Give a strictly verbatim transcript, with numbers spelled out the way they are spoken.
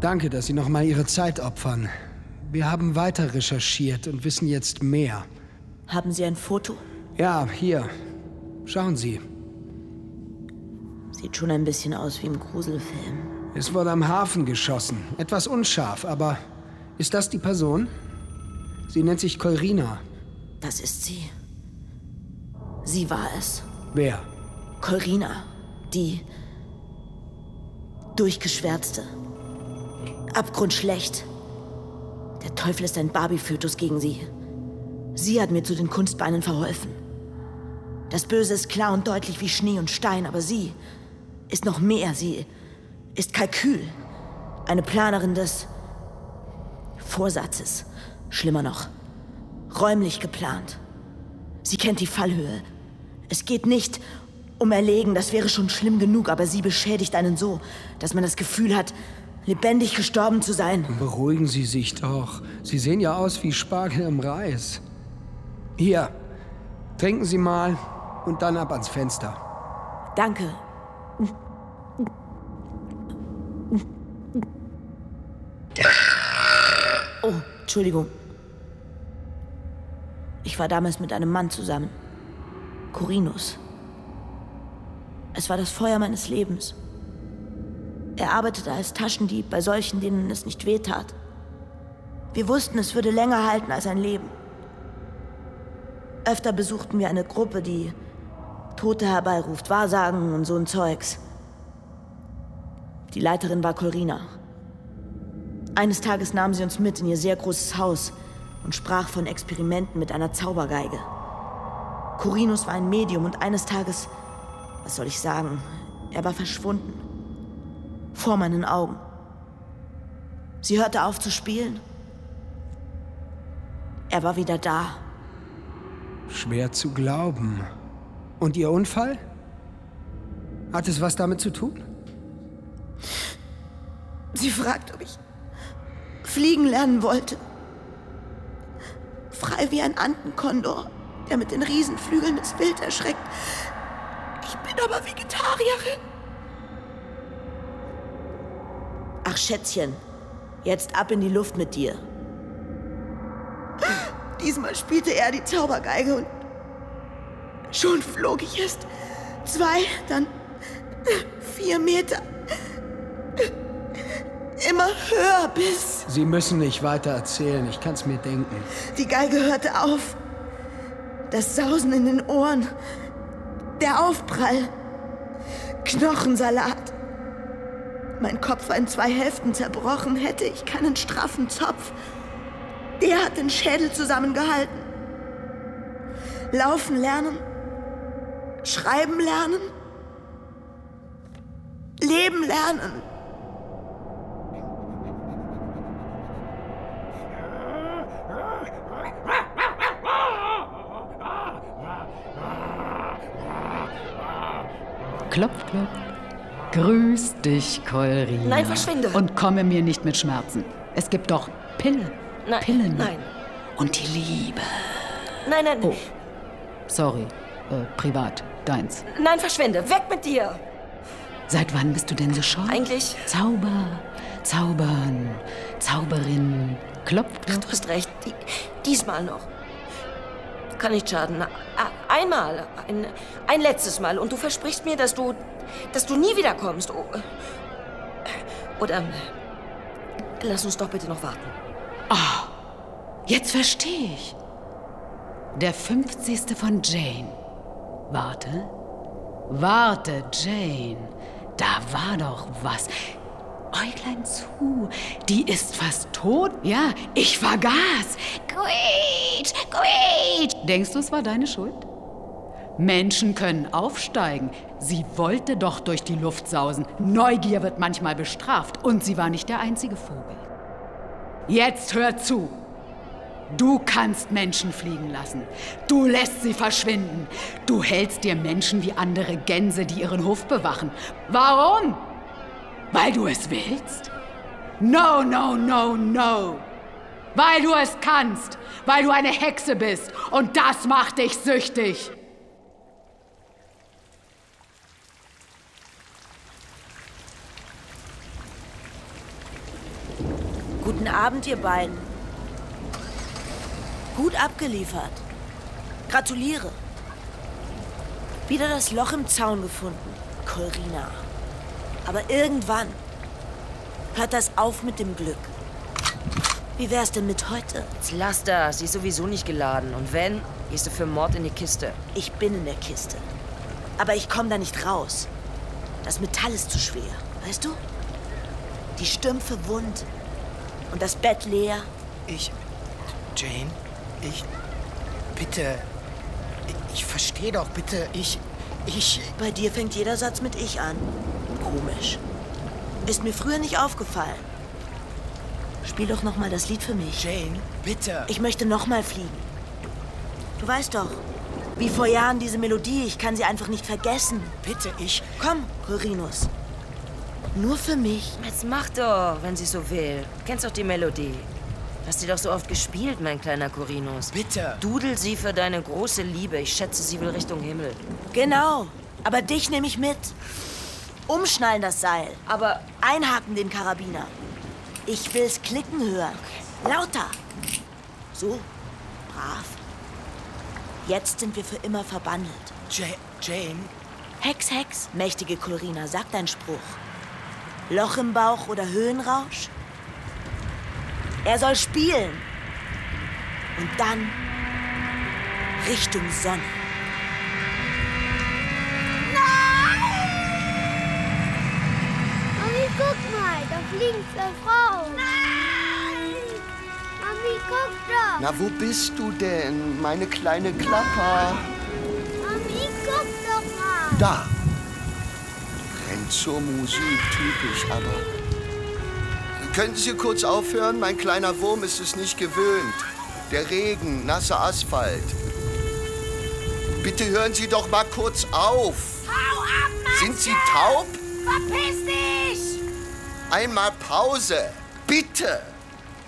Danke, dass Sie noch mal Ihre Zeit opfern. Wir haben weiter recherchiert und wissen jetzt mehr. Haben Sie ein Foto? Ja, hier. Schauen Sie. Sieht schon ein bisschen aus wie im Gruselfilm. Es wurde am Hafen geschossen. Etwas unscharf, aber ist das die Person? Sie nennt sich Kolrina. Das ist sie. Sie war es. Wer? Kolrina. Die durchgeschwärzte. Abgrundschlecht. Der Teufel ist ein Barbie-Fötus gegen sie. Sie hat mir zu den Kunstbeinen verholfen. Das Böse ist klar und deutlich wie Schnee und Stein, aber sie ist noch mehr. Sie ist Kalkül. Eine Planerin des Vorsatzes. Schlimmer noch. Räumlich geplant. Sie kennt die Fallhöhe. Es geht nicht um Erlegen, das wäre schon schlimm genug, aber sie beschädigt einen so, dass man das Gefühl hat, lebendig gestorben zu sein. Beruhigen Sie sich doch. Sie sehen ja aus wie Spargel im Reis. Hier, trinken Sie mal und dann ab ans Fenster. Danke. Oh, Entschuldigung. Ich war damals mit einem Mann zusammen. Corinus. Es war das Feuer meines Lebens. Er arbeitete als Taschendieb bei solchen, denen es nicht wehtat. Wir wussten, es würde länger halten als ein Leben. Öfter besuchten wir eine Gruppe, die Tote herbeiruft, Wahrsagen und so ein Zeugs. Die Leiterin war Kolrina. Eines Tages nahm sie uns mit in ihr sehr großes Haus und sprach von Experimenten mit einer Zaubergeige. Corinus war ein Medium und eines Tages, was soll ich sagen, er war verschwunden. Vor meinen Augen. Sie hörte auf zu spielen. Er war wieder da. Schwer zu glauben. Und Ihr Unfall? Hat es was damit zu tun? Sie fragt, ob ich fliegen lernen wollte. Frei wie ein Antenkondor, der mit den Riesenflügeln das Wild erschreckt. Ich bin aber Vegetarierin. Ach, Schätzchen, jetzt ab in die Luft mit dir. Diesmal spielte er die Zaubergeige und schon flog ich erst zwei, dann vier Meter. Immer höher bis... Sie müssen nicht weiter erzählen, ich kann's mir denken. Die Geige hörte auf. Das Sausen in den Ohren. Der Aufprall. Knochensalat. Mein Kopf war in zwei Hälften zerbrochen, hätte ich keinen straffen Zopf. Der hat den Schädel zusammengehalten. Laufen lernen. Schreiben lernen. Leben lernen. Klopf, klopf. Grüß dich, Kolrina. Nein, verschwinde. Und komme mir nicht mit Schmerzen. Es gibt doch Pille. Nein, Pillen. nein. Und die Liebe. Nein, nein. Oh, sorry. Äh, privat. Deins. Nein, verschwinde. Weg mit dir. Seit wann bist du denn so scheu? Eigentlich... Zauber, Zaubern, Zauberin. Klopf, klopf. Du hast recht. Die, diesmal noch. Kann nicht schaden. Einmal. Ein, ein letztes Mal. Und du versprichst mir, dass du... dass du nie wiederkommst. Oder... Lass uns doch bitte noch warten. Ah, jetzt verstehe ich. Der fünfzigste von Jane. Warte. Warte, Jane. Da war doch was. Äuglein zu. Die ist fast tot. Ja, ich vergaß. Quietsch, quietsch. Denkst du, es war deine Schuld? Menschen können aufsteigen. Sie wollte doch durch die Luft sausen. Neugier wird manchmal bestraft. Und sie war nicht der einzige Vogel. Jetzt hör zu. Du kannst Menschen fliegen lassen. Du lässt sie verschwinden. Du hältst dir Menschen wie andere Gänse, die ihren Hof bewachen. Warum? Weil du es willst? No, no, no, no. Weil du es kannst. Weil du eine Hexe bist. Und das macht dich süchtig. Guten Abend, ihr beiden. Gut abgeliefert. Gratuliere. Wieder das Loch im Zaun gefunden, Corina. Aber irgendwann hört das auf mit dem Glück. Wie wär's denn mit heute? Jetzt lass das. Sie ist sowieso nicht geladen. Und wenn, gehst du für Mord in die Kiste. Ich bin in der Kiste. Aber ich komme da nicht raus. Das Metall ist zu schwer, weißt du? Die Stümpfe wund. Und das Bett leer. Ich... Jane, ich... Bitte... Ich, ich verstehe doch, bitte, ich... Ich... Bei dir fängt jeder Satz mit ich an. Komisch. Ist mir früher nicht aufgefallen. Spiel doch noch mal das Lied für mich. Jane, bitte. Ich möchte noch mal fliegen. Du weißt doch, wie vor Jahren diese Melodie, ich kann sie einfach nicht vergessen. Bitte, ich... Komm, Corinus. Nur für mich. Jetzt mach doch, wenn sie so will. Du kennst doch die Melodie. Hast sie doch so oft gespielt, mein kleiner Corinus. Bitte. Dudel sie für deine große Liebe. Ich schätze, sie will Richtung Himmel. Genau. Aber dich nehme ich mit. Umschnallen das Seil. Aber Einhaken den Karabiner. Ich will's klicken hören. Lauter. So. Brav. Jetzt sind wir für immer verbandelt. Ja- Jane? Hex, Hex, mächtige Corina, sag deinen Spruch. Loch im Bauch oder Höhenrausch? Er soll spielen. Und dann Richtung Sonne. Mami, guck mal, da fliegen zwei Frauen. Nein! Mami, guck doch. Na, wo bist du denn, meine kleine Klapper? Mami, guck doch mal. Da. Rennt zur Musik, typisch, aber... Könnten Sie kurz aufhören? Mein kleiner Wurm ist es nicht gewöhnt. Der Regen, nasser Asphalt. Bitte hören Sie doch mal kurz auf. Hau ab, Mann! Sind Sie taub? Verpiss dich! Einmal Pause. Bitte.